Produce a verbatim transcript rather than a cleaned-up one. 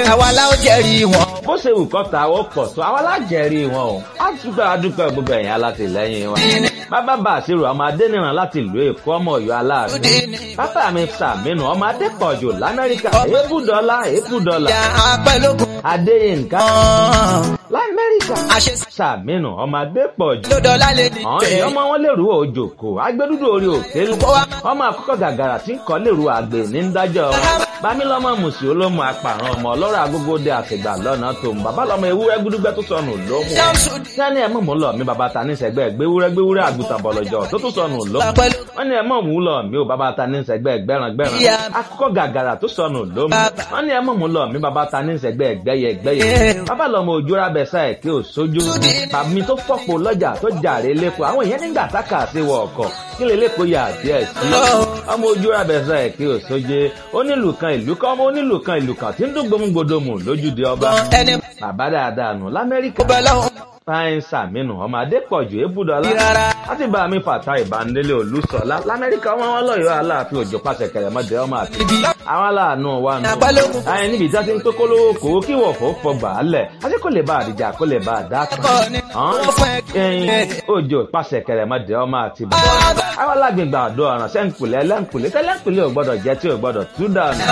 àwa la ó jẹ́rìí wọn. bó ṣe wù kọ́ ta ó pọ̀ tó àwa lájẹ̀rí wọn o á dúpẹ́ adúpẹ́ gbogbo ẹ̀yìn alátìlẹ́yìn wọn. bàbá bá àṣírò ọmọ adẹ́nìràn láti ìlú èkó ọmọ ọ̀yọ́ aláàánú. bàbá mi sàmínú ọmọ adépọ̀jù lamẹ́ríkà èébùdọ́lá èébùdọ́lá. adéyínká lamẹ́ríkà sàmínú ọmọ adépọ̀jù. ọ̀hún ọmọ wọn lèrú òjòkó agbẹ́dúdú orí òkèlú. ọmọ àkọ́kọ́ gàgàrà tí ń kọ́ lèrú àgbè ní dájọ́ wọn. bámilọ́mọ mùsì olómù apàrọ̀ ọmọ ọlọ́rọ̀ agógóde àtìgbà lọ́nà tó ń bàbá lọ́mọ ewúrẹ́ gbúdúgbẹ́ tó sọnù lómù. sẹ́ni ẹ̀ mọ̀ mú lọ mi bàbá ta ní sẹ́gbẹ́ gbéwúrẹ́ gbéwúrẹ́ àgùntàn bọ̀lọ̀jọ̀ tó tún sọnù lómù. wọ́n ní ẹ̀ mọ̀ mú lọ mi ò bàbá ta ní sẹ́gbẹ́ gbẹ́ràn gbẹ́ràn akọ́kọ́ gàgàrà tó sọnù lómù. wọ́n ní ẹ̀ mọ̀ mú lọ mi bàbá ta ní sẹ́gbẹ́ gbẹ́yẹ gbẹ́yẹ. bàbá lọ́mọ òjòrà bẹ̀sà ẹ̀ kí ò sójú. bàmí tó fọ́pọ̀ lọ́jà tó jàre lẹ́kọ̀ọ́ àwọn ìyẹn nígbà tákà sí wọ ọkọ̀ kí lè lẹ́kọ̀ọ́ yà díẹ̀ sí. ọmọ òjòrà bẹ̀sà ẹ̀ kí ò sóje onílù kan ìlú kan ọmọ onílù kan ìlú kan tí ń dún gbòmùgbòdòmù lójúde ọba. bàbá dáadáa nù lamẹ́ríkà fáyín sàmínú ọmọ adépọ̀jù ébùdọ́lá láti bá mi fàtà ìbánilé olùsọ̀lá lamẹ́ríkà wọn wọn lọ́yọ̀ọ́ aláàfin òjò pàṣẹ kẹrẹmọdé ọmọ àti àwọn aláàánú wa nù. àyìn níbi ìjà ti ń tó kólówó kó kí wọ́n fò fọgbà á lẹ̀ àti kó lè bá àdìjà kó lè bá àdá kan. ẹyin òjò pàṣẹ kẹrẹmọdé ọmọ àti bàbá àwọn alágbègbè àdó ọ̀ràn sẹ́ńkùlẹ̀ ẹlẹ́ńkùlẹ̀ tẹ́lẹ̀ńkùlẹ̀ ò gbọ́dọ̀ jẹ́ tí ò gbọ́dọ̀ tú dànù.